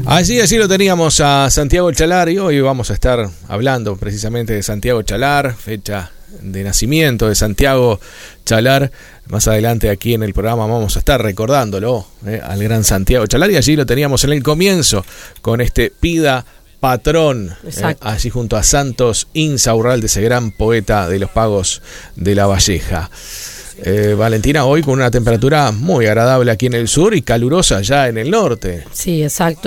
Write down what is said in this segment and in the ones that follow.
Allí lo teníamos a Santiago Chalar y hoy vamos a estar hablando precisamente de Santiago Chalar, fecha de nacimiento de Santiago Chalar. Más adelante aquí en el programa vamos a estar recordándolo al gran Santiago Chalar, y allí lo teníamos en el comienzo con este Pida Patrón, allí junto a Santos Insaurralde, ese gran poeta de los pagos de La Valleja. Valentina, hoy con una temperatura muy agradable aquí en el sur y calurosa ya en el norte. Sí, exacto.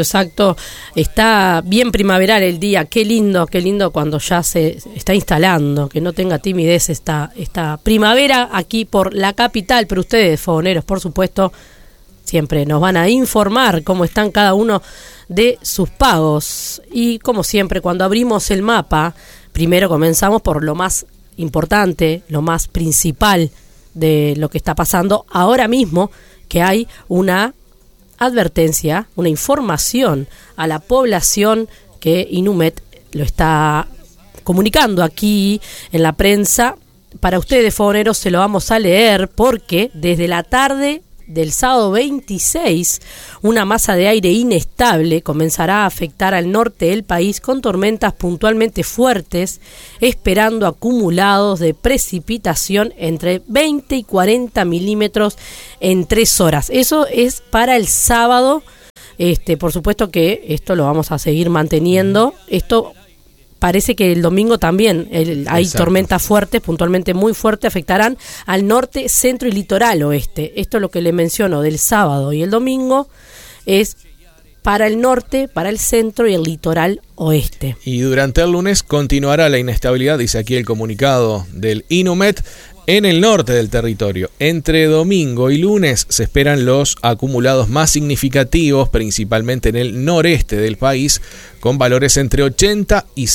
Está bien primaveral el día. Qué lindo cuando ya se está instalando, que no tenga timidez esta primavera aquí por la capital. Pero ustedes, fogoneros, por supuesto, siempre nos van a informar cómo están cada uno de sus pagos. Y como siempre, cuando abrimos el mapa, primero comenzamos por lo más importante, lo más principal de lo que está pasando ahora mismo, que hay una advertencia, una información a la población que Inumet lo está comunicando aquí en la prensa. Para ustedes, fogoneros, se lo vamos a leer porque desde la tarde del sábado 26, una masa de aire inestable comenzará a afectar al norte del país con tormentas puntualmente fuertes, esperando acumulados de precipitación entre 20 y 40 milímetros en 3 horas. Eso es para el sábado. Por supuesto que esto lo vamos a seguir manteniendo. Esto parece que el domingo también hay tormentas fuertes, puntualmente muy fuertes, afectarán al norte, centro y litoral oeste. Esto es lo que le menciono del sábado y el domingo es para el norte, para el centro y el litoral oeste. Y durante el lunes continuará la inestabilidad, dice aquí el comunicado del Inumet, en el norte del territorio. Entre domingo y lunes se esperan los acumulados más significativos, principalmente en el noreste del país, con valores entre 80 y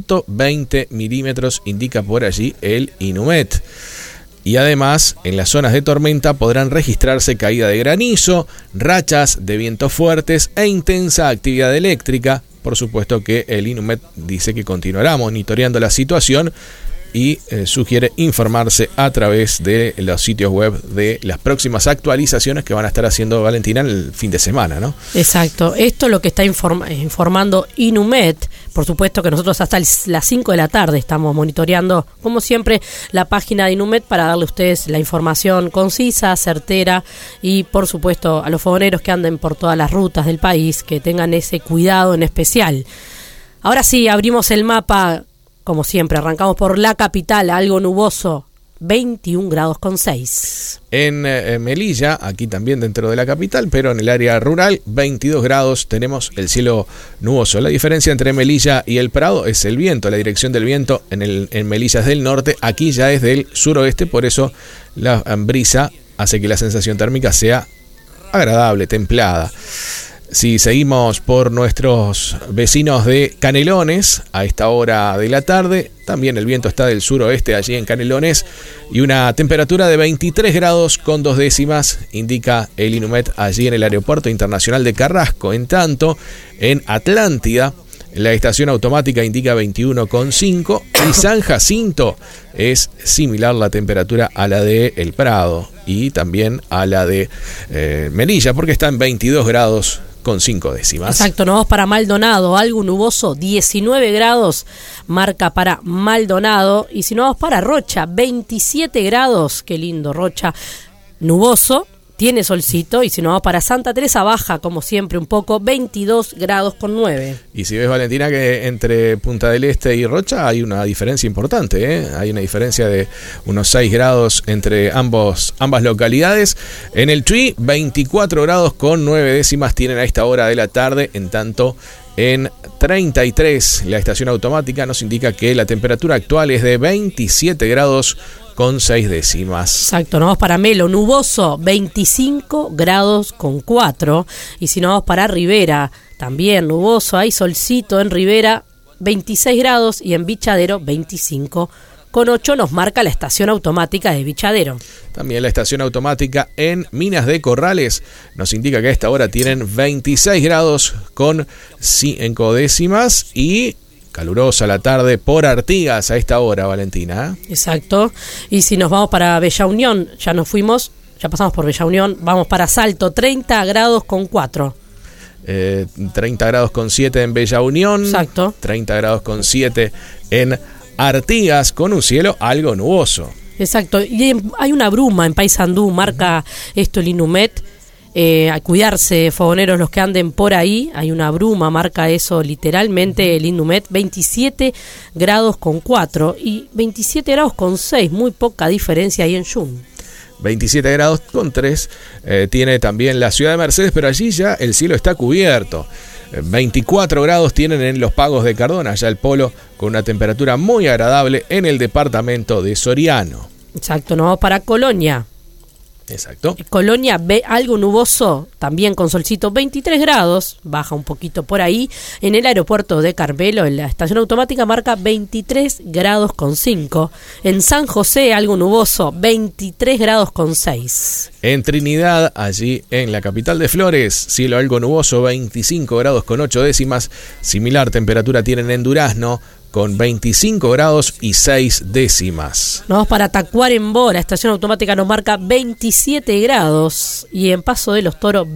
120 milímetros, indica por allí el Inumet. Y además, en las zonas de tormenta podrán registrarse caída de granizo, rachas de vientos fuertes e intensa actividad eléctrica. Por supuesto que el Inumet dice que continuará monitoreando la situación y sugiere informarse a través de los sitios web de las próximas actualizaciones que van a estar haciendo Valentina el fin de semana, ¿no? Exacto. Esto es lo que está informando Inumet. Por supuesto que nosotros hasta las 5 de la tarde estamos monitoreando, como siempre, la página de Inumet para darle a ustedes la información concisa, certera, y por supuesto a los fogoneros que anden por todas las rutas del país, que tengan ese cuidado en especial. Ahora sí, abrimos el mapa. Como siempre, arrancamos por la capital, algo nuboso, 21 grados con 6. En Melilla, aquí también dentro de la capital, pero en el área rural, 22 grados, tenemos el cielo nuboso. La diferencia entre Melilla y el Prado es el viento, la dirección del viento en Melilla es del norte, aquí ya es del suroeste, por eso la brisa hace que la sensación térmica sea agradable, templada. Si seguimos por nuestros vecinos de Canelones, a esta hora de la tarde, también el viento está del suroeste allí en Canelones, y una temperatura de 23 grados con 2 décimas, indica el Inumet allí en el Aeropuerto Internacional de Carrasco. En tanto, en Atlántida, la estación automática indica 21,5 y San Jacinto es similar la temperatura a la de El Prado y también a la de Melilla, porque está en 22 grados con 5 décimas. Exacto, nos vamos para Maldonado, algo nuboso, 19 grados, marca para Maldonado. Y si nos vamos para Rocha, 27 grados, qué lindo Rocha, nuboso, tiene solcito. Y si nos vamos para Santa Teresa, baja como siempre un poco, 22 grados con 9. Y si ves, Valentina, que entre Punta del Este y Rocha hay una diferencia importante, hay una diferencia de unos 6 grados entre ambas localidades. En el Chuy, 24 grados con 9 décimas tienen a esta hora de la tarde. En tanto, en 33, la estación automática nos indica que la temperatura actual es de 27 grados con 6 décimas. Exacto, nos vamos para Melo, nuboso, 25 grados con 4. Y si nos vamos para Rivera, también nuboso, hay solcito en Rivera, 26 grados, y en Bichadero, 25 con 8 nos marca la estación automática de Bichadero. También la estación automática en Minas de Corrales nos indica que a esta hora tienen 26 grados con 5 décimas y calurosa la tarde por Artigas a esta hora, Valentina. Exacto. Y si nos vamos para Bella Unión, ya nos fuimos, ya pasamos por Bella Unión, vamos para Salto, 30 grados con 4. 30 grados con 7 en Bella Unión. Exacto. 30 grados con 7 en Artigas, con un cielo algo nuboso. Exacto, y hay una bruma en Paysandú, marca esto el Inumet. A cuidarse, fogoneros, los que anden por ahí, hay una bruma, marca eso literalmente el Inumet. 27 grados con 4 y 27 grados con 6, muy poca diferencia ahí en Jun. 27 grados con 3 tiene también la ciudad de Mercedes, pero allí ya el cielo está cubierto. 24 grados tienen en Los Pagos de Cardona, ya el polo, con una temperatura muy agradable en el departamento de Soriano. Exacto, nos vamos para Colonia. Exacto. Colonia ve algo nuboso, también con solcito, 23 grados, baja un poquito por ahí. En el aeropuerto de Carmelo, en la estación automática, marca 23 grados con 5. En San José, algo nuboso, 23 grados con 6. En Trinidad, allí en la capital de Flores, cielo algo nuboso, 25 grados con 8 décimas. Similar temperatura tienen en Durazno, con 25 grados y 6 décimas. Nos vamos para Tacuarembó, la estación automática nos marca 27 grados y en Paso de los Toros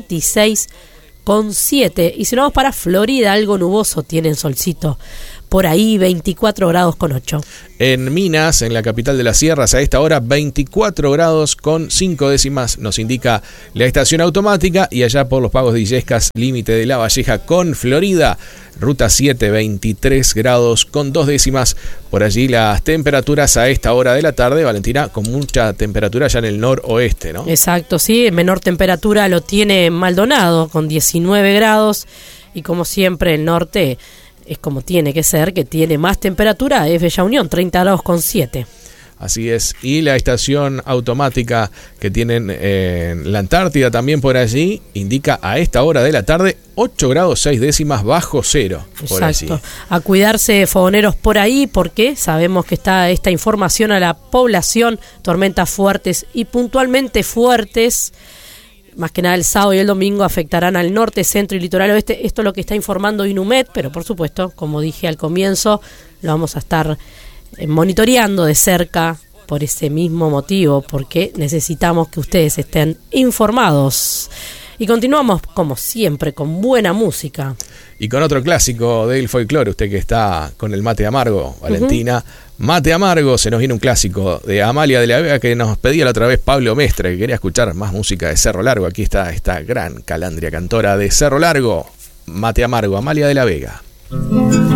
26,7. Y si nos vamos para Florida, algo nuboso, tienen solcito. Por ahí 24 grados con 8. En Minas, en la capital de las sierras, a esta hora 24 grados con 5 décimas nos indica la estación automática. Y allá por los Pagos de Illescas, límite de La Valleja con Florida, ruta 7, 23 grados con 2 décimas. Por allí las temperaturas a esta hora de la tarde, Valentina, con mucha temperatura ya en el noroeste, ¿no? Exacto, sí, menor temperatura lo tiene Maldonado con 19 grados y como siempre el norte es como tiene que ser, que tiene más temperatura, es Bella Unión, 30 grados con 7. Así es, y la estación automática que tienen en la Antártida también por allí, indica a esta hora de la tarde 8 grados 6 décimas bajo cero. Por Exacto, allí. A cuidarse, fogoneros, por ahí, porque sabemos que está esta información a la población, tormentas fuertes y puntualmente fuertes. Más que nada el sábado y el domingo afectarán al norte, centro y litoral oeste. Esto es lo que está informando Inumet, pero por supuesto, como dije al comienzo, lo vamos a estar monitoreando de cerca por ese mismo motivo, porque necesitamos que ustedes estén informados. Y continuamos, como siempre, con buena música. Y con otro clásico del folclore, usted que está con el mate amargo, Valentina. Mate amargo, se nos viene un clásico de Amalia de la Vega que nos pedía la otra vez Pablo Mestre, que quería escuchar más música de Cerro Largo. Aquí está esta gran calandria cantora de Cerro Largo, Mate amargo, Amalia de la Vega.